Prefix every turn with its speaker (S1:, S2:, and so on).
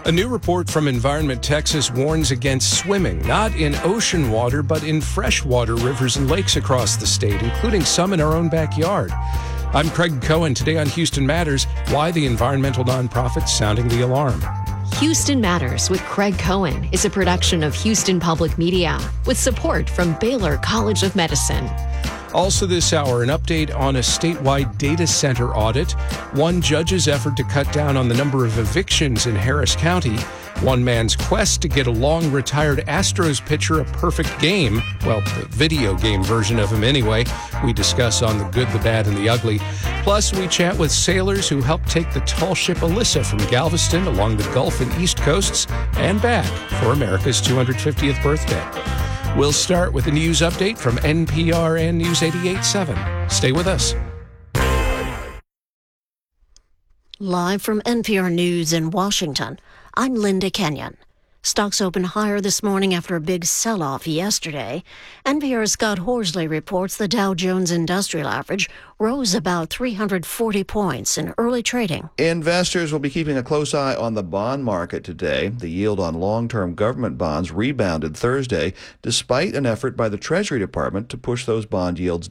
S1: A new report from Environment Texas warns against swimming, not in ocean water, but in freshwater rivers and lakes across the state, including some in our own backyard. I'm Craig Cohen. Today on Houston Matters, why the environmental nonprofit's sounding the alarm.
S2: Houston Matters with Craig Cohen is a production of Houston Public Media with support from Baylor College of Medicine.
S1: Also this hour, an update on a statewide data center audit, one judge's effort to cut down on the number of evictions in Harris County, one man's quest to get a long-retired Astros pitcher a perfect game, well, the video game version of him anyway. We discuss on the good, the bad, and the ugly. Plus, we chat with sailors who helped take the tall ship Alyssa from Galveston along the Gulf and East Coasts and back for America's 250th birthday. We'll start with a news update from NPR and News 88.7. Stay with us.
S3: Live from NPR News in Washington, I'm Linda Kenyon. Stocks opened higher this morning after a big sell-off yesterday. NPR's Scott Horsley reports the Dow Jones Industrial Average rose about 340 points in early trading.
S4: Investors will be keeping a close eye on the bond market today. The yield on long-term government bonds rebounded Thursday, despite an effort by the Treasury Department to push those bond yields